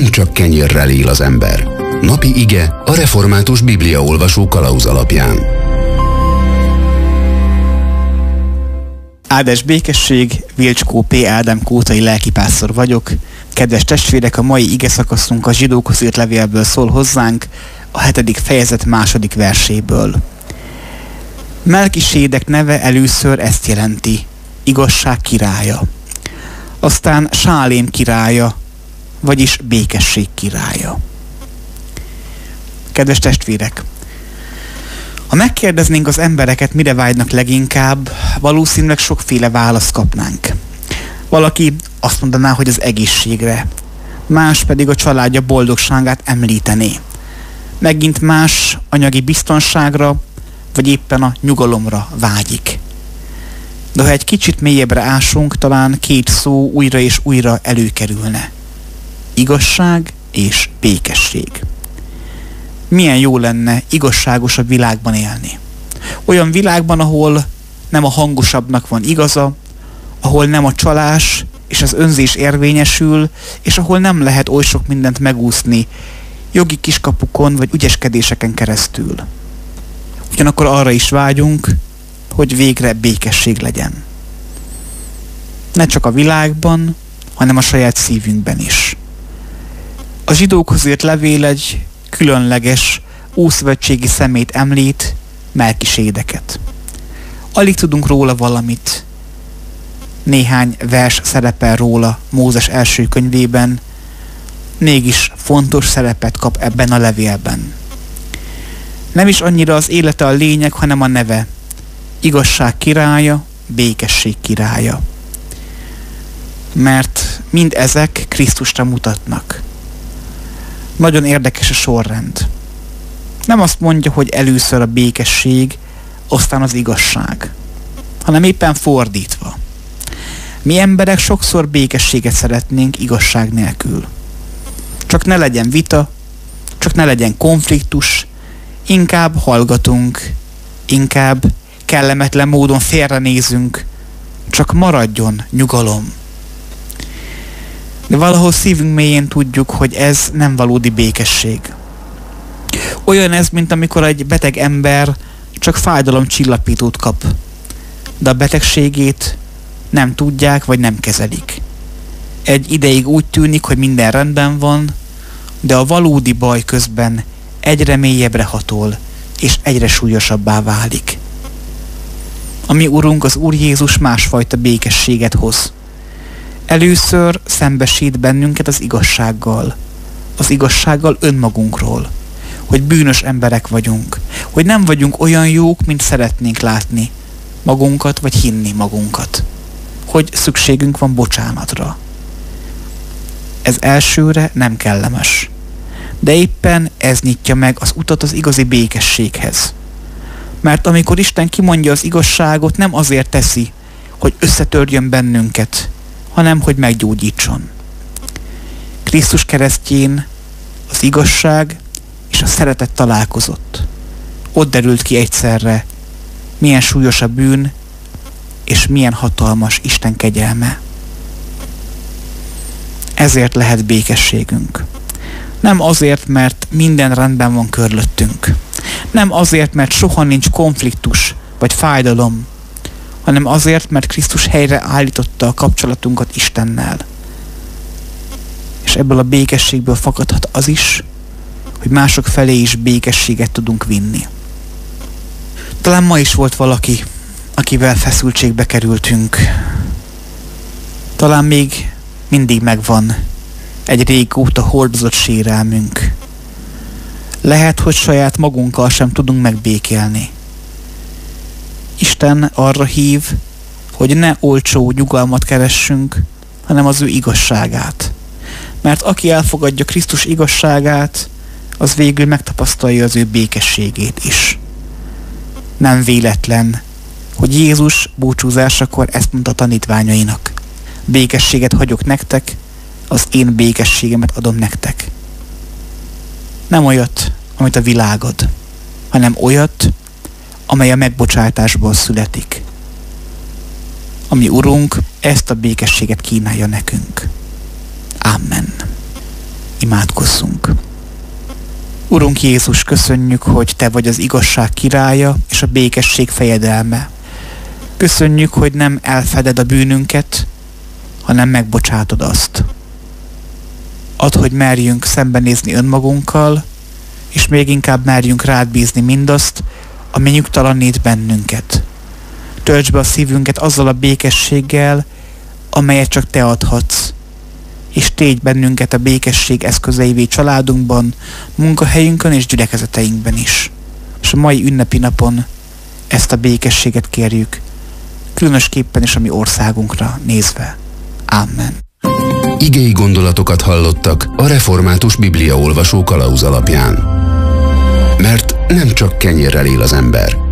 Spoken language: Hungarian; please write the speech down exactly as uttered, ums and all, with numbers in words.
nem csak kenyérrel él az ember. Napi ige a Református Bibliaolvasó kalauz alapján. Áldás békesség, Vilcskó P. Ádám kótai lelkipásztor vagyok. Kedves testvérek, a mai ige szakaszunk a Zsidókhoz írt levélből szól hozzánk, a hetedik fejezet második verséből. Melkisédek neve először ezt jelenti, igazság királya. Aztán Sálém királya, vagyis békesség királya. Kedves testvérek! Ha megkérdeznénk az embereket, mire vágynak leginkább, valószínűleg sokféle választ kapnánk. Valaki azt mondaná, hogy az egészségre, más pedig a családja boldogságát említené. Megint más anyagi biztonságra, vagy éppen a nyugalomra vágyik. De ha egy kicsit mélyebbre ásunk, talán két szó újra és újra előkerülne. Igazság és békesség. Milyen jó lenne igazságosabb világban élni. Olyan világban, ahol nem a hangosabbnak van igaza, ahol nem a csalás és az önzés érvényesül, és ahol nem lehet oly sok mindent megúszni jogi kiskapukon vagy ügyeskedéseken keresztül. Ugyanakkor arra is vágyunk, hogy végre békesség legyen. Ne csak a világban, hanem a saját szívünkben is. A zsidókhoz írt levél egy különleges ószövetségi szemét említ, Melkisédeket. Alig tudunk róla valamit. Néhány vers szerepel róla Mózes első könyvében, mégis fontos szerepet kap ebben a levélben. Nem is annyira az élete a lényeg, hanem a neve. Igazság királya, békesség királya. Mert mind ezek Krisztusra mutatnak. Nagyon érdekes a sorrend. Nem azt mondja, hogy először a békesség, aztán az igazság, hanem éppen fordítva. Mi emberek sokszor békességet szeretnénk igazság nélkül. Csak ne legyen vita, csak ne legyen konfliktus, inkább hallgatunk, inkább kellemetlen módon félrenézünk, csak maradjon nyugalom. De valahol szívünk mélyén tudjuk, hogy ez nem valódi békesség. Olyan ez, mint amikor egy beteg ember csak fájdalomcsillapítót kap, de a betegségét nem tudják, vagy nem kezelik. Egy ideig úgy tűnik, hogy minden rendben van, de a valódi baj közben egyre mélyebbre hatol, és egyre súlyosabbá válik. A mi Urunk, az Úr Jézus másfajta békességet hoz. Először szembesít bennünket az igazsággal, az igazsággal önmagunkról, hogy bűnös emberek vagyunk, hogy nem vagyunk olyan jók, mint szeretnénk látni magunkat, vagy hinni magunkat, hogy szükségünk van bocsánatra. Ez elsőre nem kellemes, de éppen ez nyitja meg az utat az igazi békességhez. Mert amikor Isten kimondja az igazságot, nem azért teszi, hogy összetörjön bennünket, hanem hogy meggyógyítson. Krisztus keresztjén az igazság és a szeretet találkozott. Ott derült ki egyszerre, milyen súlyos a bűn, és milyen hatalmas Isten kegyelme. Ezért lehet békességünk. Nem azért, mert minden rendben van körülöttünk. Nem azért, mert soha nincs konfliktus vagy fájdalom, hanem azért, mert Krisztus helyre állította a kapcsolatunkat Istennel. És ebből a békességből fakadhat az is, hogy mások felé is békességet tudunk vinni. Talán ma is volt valaki, akivel feszültségbe kerültünk. Talán még mindig megvan egy régóta hordozott sérelmünk. Lehet, hogy saját magunkkal sem tudunk megbékélni. Isten arra hív, hogy ne olcsó nyugalmat keressünk, hanem az ő igazságát. Mert aki elfogadja Krisztus igazságát, az végül megtapasztalja az ő békességét is. Nem véletlen, hogy Jézus búcsúzásakor ezt mondta tanítványainak. Békességet hagyok nektek, az én békességemet adom nektek. Nem olyat, amit a világ ad, hanem olyat, amely a megbocsátásból születik. A mi Urunk ezt a békességet kínálja nekünk. Amen. Imádkozzunk. Imádkozzunk. Urunk Jézus, köszönjük, hogy Te vagy az igazság királya és a békesség fejedelme. Köszönjük, hogy nem elfeded a bűnünket, hanem megbocsátod azt. Add, hogy merjünk szembenézni önmagunkkal, és még inkább merjünk rád bízni mindazt, ami nyugtalanít bennünket. Töltsd be a szívünket azzal a békességgel, amelyet csak Te adhatsz, és tégy bennünket a békesség eszközeivé családunkban, munkahelyünkön és gyülekezeteinkben is. És a mai ünnepi napon ezt a békességet kérjük, különösképpen is a mi országunkra nézve. Amen. Igei gondolatokat hallottak a Református Bibliaolvasó kalauz alapján. Mert nem csak kenyérrel él az ember,